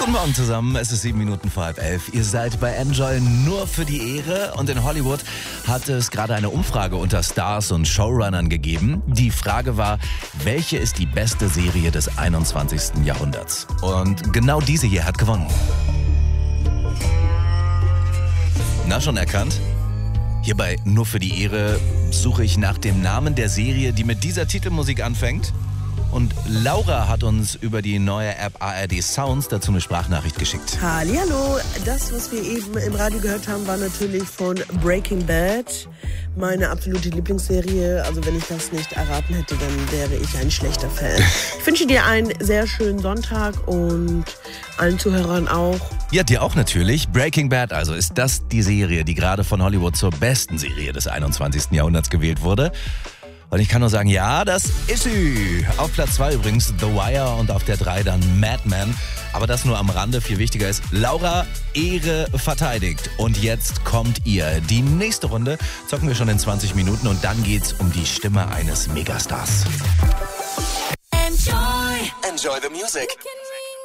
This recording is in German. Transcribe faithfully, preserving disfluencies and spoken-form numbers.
Guten Morgen zusammen, es ist sieben Minuten vor halb elf. Ihr seid bei Enjoy nur für die Ehre und in Hollywood hat es gerade eine Umfrage unter Stars und Showrunnern gegeben. Die Frage war, welche ist die beste Serie des einundzwanzigsten Jahrhunderts? Und genau diese hier hat gewonnen. Na, schon erkannt? Hier bei Nur für die Ehre suche ich nach dem Namen der Serie, die mit dieser Titelmusik anfängt. Und Laura hat uns über die neue App A R D Sounds dazu eine Sprachnachricht geschickt. Hallihallo, das, was wir eben im Radio gehört haben, war natürlich von Breaking Bad. Meine absolute Lieblingsserie. Also wenn ich das nicht erraten hätte, dann wäre ich ein schlechter Fan. Ich wünsche dir einen sehr schönen Sonntag und allen Zuhörern auch. Ja, dir auch natürlich. Breaking Bad also, ist das die Serie, die gerade von Hollywood zur besten Serie des einundzwanzigsten Jahrhunderts gewählt wurde? Und ich kann nur sagen, ja, das ist sie. Auf Platz zwei übrigens The Wire und auf der drei dann Mad Men. Aber das nur am Rande. Viel wichtiger ist, Laura, Ehre verteidigt. Und jetzt kommt ihr. Die nächste Runde zocken wir schon in zwanzig Minuten und dann geht's um die Stimme eines Megastars. Enjoy. Enjoy the music.